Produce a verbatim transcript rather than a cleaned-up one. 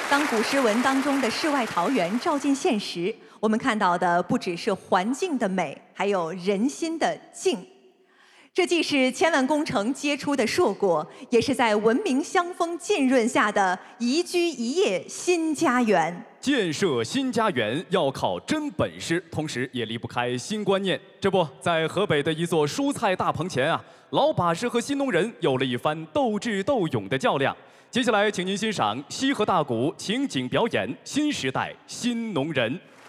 当古诗文当中的世外桃源照进现实，我们看到的不只是环境的美，还有人心的静。这既是千万工程结出的硕果，也是在文明香风浸润下的宜居宜业新家园。 建设新家园要靠真本事，同时也离不开新观念。这不，在河北的一座蔬菜大棚前啊，老把式和新农人有了一番斗智斗勇的较量。接下来，请您欣赏西河大鼓情景表演《新时代新农人》。